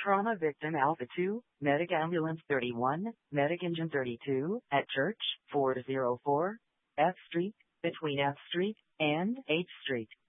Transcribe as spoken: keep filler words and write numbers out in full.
Trauma Victim Alpha two, Medic Ambulance thirty-one, Medic Engine thirty-two, at Church, four oh four, F Street, between F Street and H Street.